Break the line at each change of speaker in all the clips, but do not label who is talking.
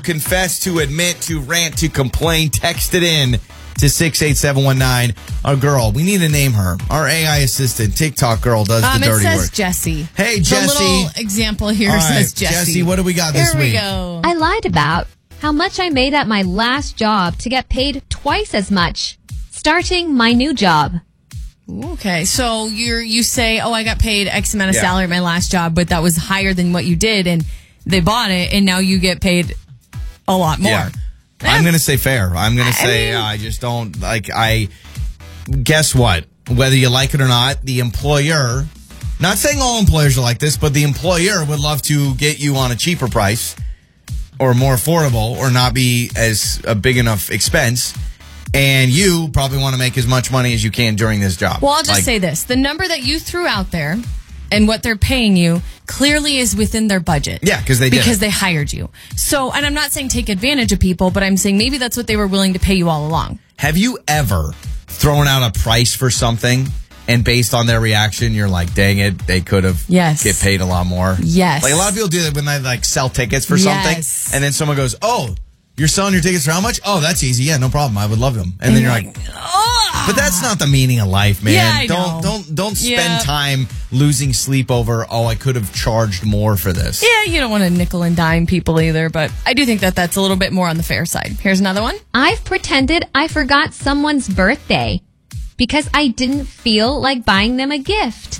Confess, to admit, to rant, to complain. Text it in to 68719. Our girl, we need to name her. Our AI assistant, TikTok girl, does the dirty
work. It says
work.
Jessie.
Hey, Jessie.
The little example here says Jessie.
Jessie, what do we got this week?
Here we go.
I lied about how much I made at my last job to get paid twice as much, starting my new job.
Okay, so you say, I got paid X amount of salary at my last job, but that was higher than what you did, and they bought it, and now you get paid a lot more.
Yeah. I'm going to say fair. I'm going to say I just don't, guess what? Whether you like it or not, the employer, not saying all employers are like this, but the employer would love to get you on a cheaper price or more affordable or not be as a big enough expense. And you probably want to make as much money as you can during this job.
Well, I'll just say this. The number that you threw out there and what they're paying you clearly is within their budget.
Yeah, because they
hired you. So, and I'm not saying take advantage of people, but I'm saying maybe that's what they were willing to pay you all along.
Have you ever thrown out a price for something and based on their reaction, you're like, dang it, they could have get paid a lot more?
Yes.
Like a lot of people do that when they sell tickets for something. And then someone goes, oh, you're selling your tickets for how much? Oh, that's easy. Yeah, no problem. I would love them. And then you're like, but that's not the meaning of life, man.
Yeah, I know.
Don't spend time losing sleep over, I could have charged more for this.
Yeah, you don't want to nickel and dime people either, but I do think that that's a little bit more on the fair side. Here's another one.
I've pretended I forgot someone's birthday because I didn't feel like buying them a gift.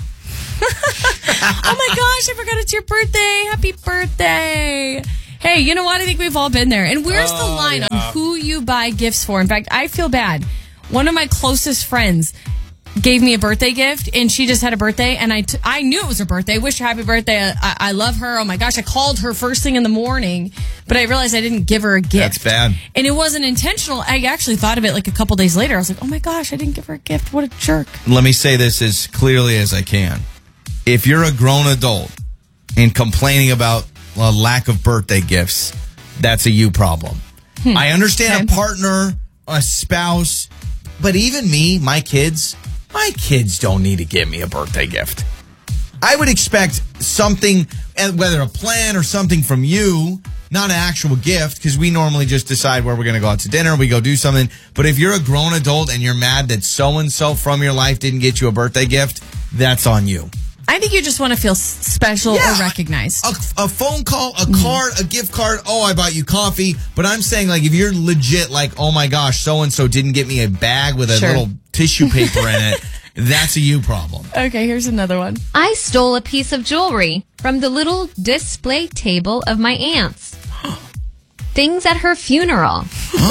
Oh my gosh, I forgot it's your birthday. Happy birthday. Hey, you know what? I think we've all been there. And where's the line on who you buy gifts for? In fact, I feel bad. One of my closest friends gave me a birthday gift, and she just had a birthday, and I knew it was her birthday. Wished her happy birthday. I love her. Oh my gosh, I called her first thing in the morning, but I realized I didn't give her a gift.
That's bad.
And it wasn't intentional. I actually thought of it like a couple days later. I was like, oh my gosh, I didn't give her a gift. What a jerk.
Let me say this as clearly as I can. If you're a grown adult and complaining about a lack of birthday gifts, that's a you problem. I understand a partner, a spouse, but even me, my kids don't need to give me a birthday gift. I would expect something, whether a plan or something from you, not an actual gift, because we normally just decide where we're going to go out to dinner, we go do something. But if you're a grown adult and you're mad that so-and-so from your life didn't get you a birthday gift, that's on you.
I think you just want to feel special or recognized.
A phone call, a card, a gift card. Oh, I bought you coffee. But I'm saying, if you're legit oh my gosh, so-and-so didn't get me a bag with a little tissue paper in it, that's a you problem.
Okay, here's another one.
I stole a piece of jewelry from the little display table of my aunt's. Things at her funeral.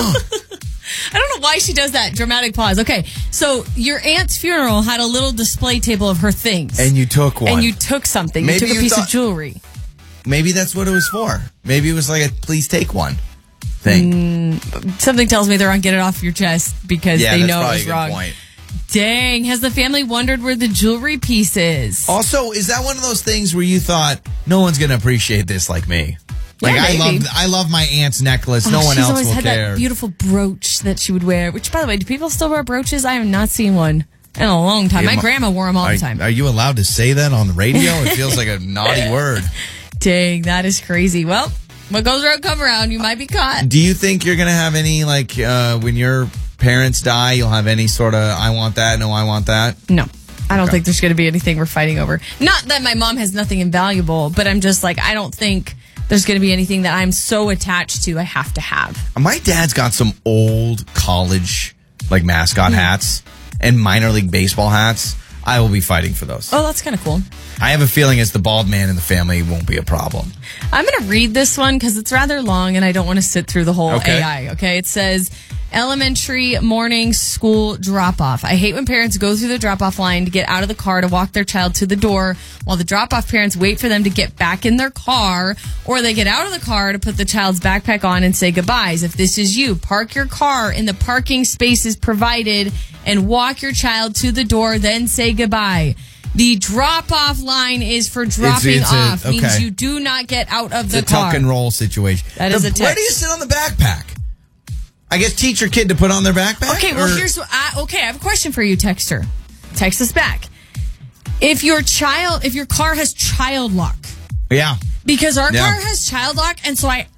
I don't know why she does that dramatic pause. Okay, so your aunt's funeral had a little display table of her things.
And you took one.
And you took something. You took a piece of jewelry.
Maybe that's what it was for. Maybe it was like a please take one thing.
Something tells me they're on get it off your chest because they know it was wrong.
Point.
Dang, has the family wondered where the jewelry piece is?
Also, is that one of those things where you thought, no one's going to appreciate this like me? I love my aunt's necklace. No one else will care. She's always had
that beautiful brooch that she would wear. Which, by the way, do people still wear brooches? I have not seen one in a long time. My grandma wore them all the time.
Are you allowed to say that on the radio? It feels like a naughty word.
Dang, that is crazy. Well, what goes around come around. You might be caught.
Do you think you're going to have any, when your parents die, you'll have any sort of, I want that, no, I want that?
No. I don't think there's going to be anything we're fighting over. Not that my mom has nothing invaluable, but I'm just I don't think there's going to be anything that I'm so attached to I have to have.
My dad's got some old college mascot hats and minor league baseball hats. I will be fighting for those.
Oh, that's kind of cool.
I have a feeling as the bald man in the family won't be a problem.
I'm going to read this one because it's rather long and I don't want to sit through the whole AI. Okay, it says elementary morning school drop-off. I hate when parents go through the drop-off line to get out of the car to walk their child to the door while the drop-off parents wait for them to get back in their car, or they get out of the car to put the child's backpack on and say goodbyes. If this is you, park your car in the parking spaces provided and walk your child to the door, then say goodbye. The drop-off line is for dropping off. Means you do not get out of the car.
It's a tuck and roll situation.
That is a tick.
Where do you sit on the backpack? I guess teach your kid to put on their backpack?
Okay, well, I have a question for you, texter. Text us back. If your car has child lock.
Yeah.
Because our car has child lock, and so I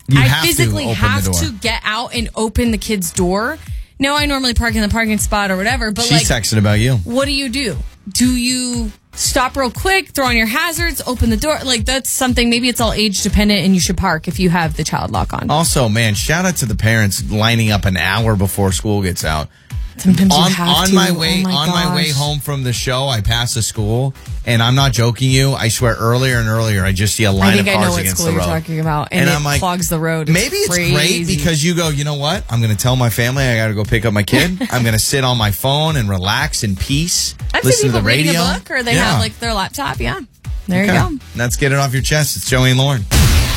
I physically have to get out and open the kid's door. No, I normally park in the parking spot or whatever, but
she's texting about you.
What do? Do you stop real quick, throw on your hazards, open the door? Like, that's something, maybe it's all age dependent and you should park if you have the child lock on.
Also, man, shout out to the parents lining up an hour before school gets out.
Sometimes you have
on
to.
my way my way home from the show, I pass a school, and I'm not joking you. I swear, earlier and earlier, I just see a line of cars against the road.
I know what school you're talking about, and I'm like, clogs the road.
Maybe it's great because you go, you know what? I'm going to tell my family I got to go pick up my kid. I'm going to sit on my phone and relax in peace.
I've
listen
seen people
to the radio.
reading a book, or they have like their laptop. Yeah, there you go.
Let's get it off your chest. It's Joey and Lauren.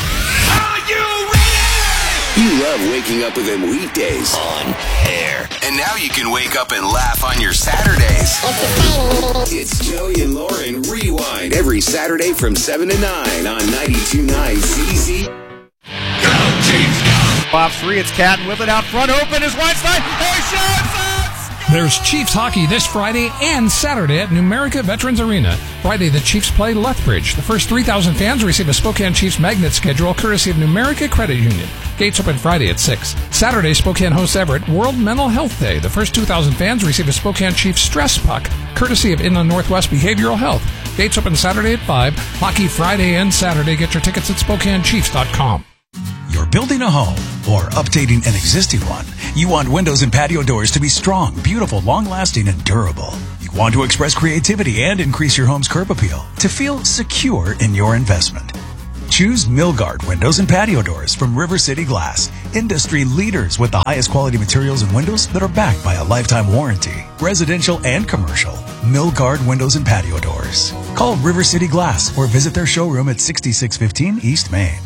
You love waking up with them weekdays on air. And now you can wake up and laugh on your Saturdays. It's Joey and Lauren Rewind every Saturday from 7 to 9 on 92.9 CZ.
Go, Chiefs, go! Off three, it's Catton with it out front. Open is Weinstein. Hey, shots!
There's Chiefs hockey this Friday and Saturday at Numerica Veterans Arena. Friday, the Chiefs play Lethbridge. The first 3,000 fans receive a Spokane Chiefs magnet schedule courtesy of Numerica Credit Union. Gates open Friday at 6. Saturday, Spokane hosts Everett World Mental Health Day. The first 2,000 fans receive a Spokane Chiefs stress puck courtesy of Inland Northwest Behavioral Health. Gates open Saturday at 5. Hockey Friday and Saturday. Get your tickets at SpokaneChiefs.com.
You're building a home or updating an existing one. You want windows and patio doors to be strong, beautiful, long-lasting, and durable. You want to express creativity and increase your home's curb appeal to feel secure in your investment. Choose Milgard windows and patio doors from River City Glass, industry leaders with the highest quality materials and windows that are backed by a lifetime warranty, residential and commercial. Milgard windows and patio doors. Call River City Glass or visit their showroom at 6615 East Main.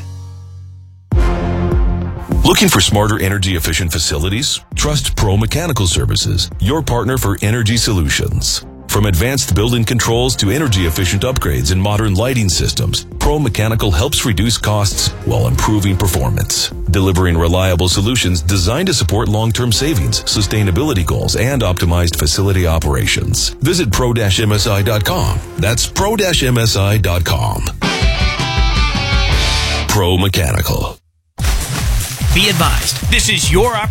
Looking for smarter energy-efficient facilities? Trust Pro Mechanical Services, your partner for energy solutions. From advanced building controls to energy-efficient upgrades and modern lighting systems, Pro Mechanical helps reduce costs while improving performance, delivering reliable solutions designed to support long-term savings, sustainability goals, and optimized facility operations. Visit pro-msi.com. That's pro-msi.com. Pro Mechanical.
Be advised, this is your opportunity